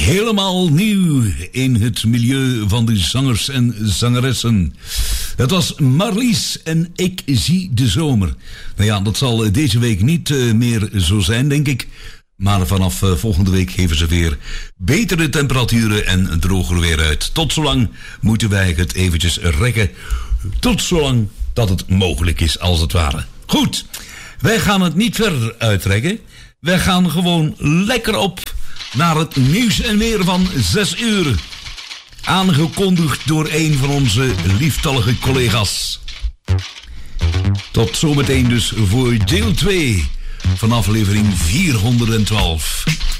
helemaal nieuw in het milieu van de zangers en zangeressen. Het was Marlies en Ik zie de zomer. Nou ja, dat zal deze week niet meer zo zijn, denk ik. Maar vanaf volgende week geven ze weer betere temperaturen en droger weer uit. Tot zolang moeten wij het eventjes rekken. Tot zolang dat het mogelijk is, als het ware. Goed, wij gaan het niet verder uitrekken. Wij gaan gewoon lekker op naar het nieuws en weer van 6 uur. Aangekondigd door een van onze lieftallige collega's. Tot zometeen dus voor deel 2 van aflevering 412.